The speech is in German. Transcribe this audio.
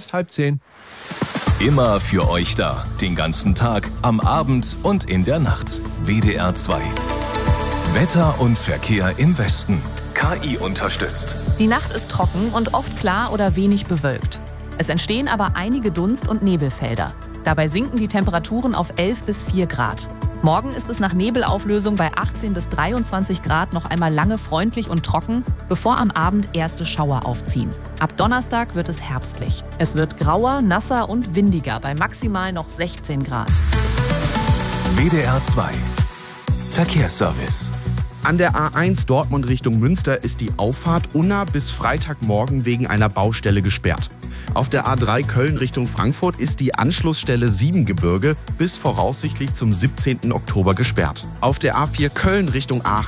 bis 9:30. Immer für euch da. Den ganzen Tag, am Abend und in der Nacht. WDR 2. Wetter und Verkehr im Westen. KI unterstützt. Die Nacht ist trocken und oft klar oder wenig bewölkt. Es entstehen aber einige Dunst- und Nebelfelder. Dabei sinken die Temperaturen auf 11 bis 4 Grad. Morgen ist es nach Nebelauflösung bei 18 bis 23 Grad noch einmal lange freundlich und trocken, bevor am Abend erste Schauer aufziehen. Ab Donnerstag wird es herbstlich. Es wird grauer, nasser und windiger bei maximal noch 16 Grad. WDR 2. Verkehrsservice. An der A1 Dortmund Richtung Münster ist die Auffahrt Unna bis Freitagmorgen wegen einer Baustelle gesperrt. Auf der A3 Köln Richtung Frankfurt ist die Anschlussstelle Siebengebirge bis voraussichtlich zum 17. Oktober gesperrt. Auf der A4 Köln Richtung Aachen